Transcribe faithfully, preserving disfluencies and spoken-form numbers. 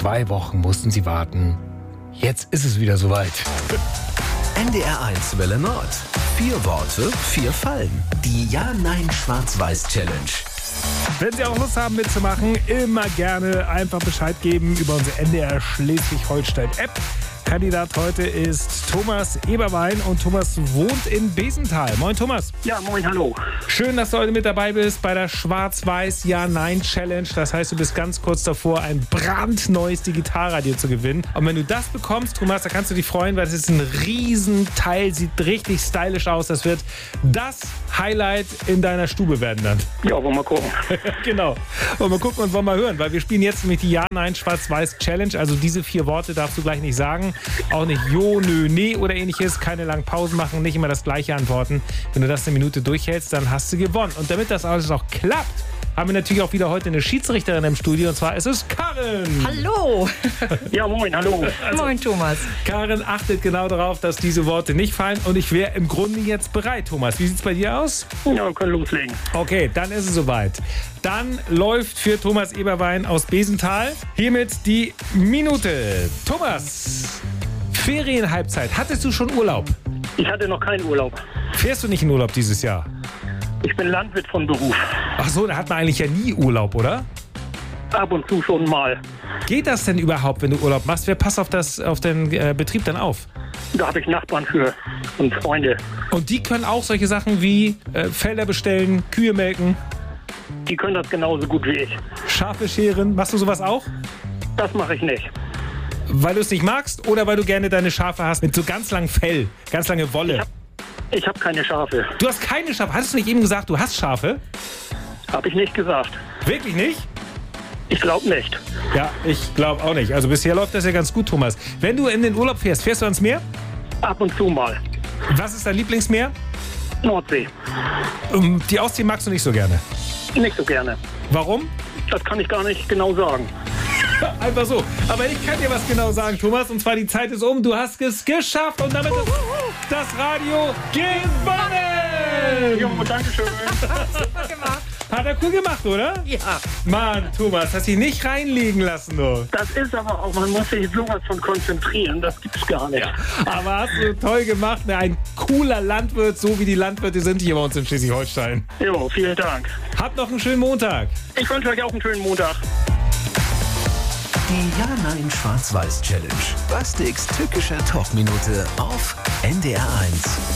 Zwei Wochen mussten sie warten. Jetzt ist es wieder soweit. N D R eins Welle Nord. Vier Worte, vier Fallen. Die Ja-Nein-Schwarz-Weiß-Challenge. Wenn Sie auch Lust haben mitzumachen, immer gerne einfach Bescheid geben über unsere N D R Schleswig-Holstein-App. Kandidat heute ist Thomas Eberwein und Thomas wohnt in Besenthal. Moin Thomas. Ja, moin, hallo. Schön, dass du heute mit dabei bist bei der Schwarz-Weiß-Ja-Nein-Challenge. Das heißt, du bist ganz kurz davor, ein brandneues Digitalradio zu gewinnen. Und wenn du das bekommst, Thomas, da kannst du dich freuen, weil das ist ein Riesenteil, sieht richtig stylisch aus. Das wird das Highlight in deiner Stube werden dann. Ja, wollen wir mal gucken. Genau. Wollen wir gucken und wollen wir hören, weil wir spielen jetzt nämlich die Ja-Nein-Schwarz-Weiß-Challenge. Also diese vier Worte darfst du gleich nicht sagen. Auch nicht Jo, Nö, Nee oder ähnliches. Keine langen Pausen machen, nicht immer das gleiche antworten. Wenn du das eine Minute durchhältst, dann hast du gewonnen. Und damit das alles auch klappt, haben wir natürlich auch wieder heute eine Schiedsrichterin im Studio. Und zwar ist es Karin. Hallo. Ja, moin, hallo. Also, moin, Thomas. Karin achtet genau darauf, dass diese Worte nicht fallen. Und ich wäre im Grunde jetzt bereit, Thomas. Wie sieht es bei dir aus? Ja, wir können loslegen. Okay, dann ist es soweit. Dann läuft für Thomas Eberwein aus Besenthal hiermit die Minute. Thomas, Ferienhalbzeit. Hattest du schon Urlaub? Ich hatte noch keinen Urlaub. Fährst du nicht in Urlaub dieses Jahr? Ich bin Landwirt von Beruf. Ach so, da hat man eigentlich ja nie Urlaub, oder? Ab und zu schon mal. Geht das denn überhaupt, wenn du Urlaub machst? Wer passt auf, das, auf den äh, Betrieb dann auf? Da habe ich Nachbarn für und Freunde. Und die können auch solche Sachen wie äh, Felder bestellen, Kühe melken? Die können das genauso gut wie ich. Schafe scheren? Machst du sowas auch? Das mache ich nicht. Weil du es nicht magst oder weil du gerne deine Schafe hast mit so ganz langem Fell, ganz lange Wolle? Ich habe ich hab keine Schafe. Du hast keine Schafe? Hattest du nicht eben gesagt, du hast Schafe? Habe ich nicht gesagt. Wirklich nicht? Ich glaube nicht. Ja, ich glaube auch nicht. Also bisher läuft das ja ganz gut, Thomas. Wenn du in den Urlaub fährst, fährst du ans Meer? Ab und zu mal. Was ist dein Lieblingsmeer? Nordsee. Um, die Ostsee magst du nicht so gerne. Nicht so gerne. Warum? Das kann ich gar nicht genau sagen. Einfach so. Aber ich kann dir was genau sagen, Thomas. Und zwar, die Zeit ist um. Du hast es geschafft und damit ist das Radio gewonnen. Jo, danke schön. Super gemacht. Hat er cool gemacht, oder? Ja. Mann, Thomas, hast dich nicht reinlegen lassen, du. Das ist aber auch, man muss sich sowas von konzentrieren. Das gibt's gar nicht. Aber hast du toll gemacht. Ein cooler Landwirt, so wie die Landwirte sind hier bei uns in Schleswig-Holstein. Jo, vielen Dank. Habt noch einen schönen Montag. Ich wünsche euch auch einen schönen Montag. Die Ja-Nein-Schwarz-Weiß-Challenge. Bastiks tückische Talkminute auf N D R eins.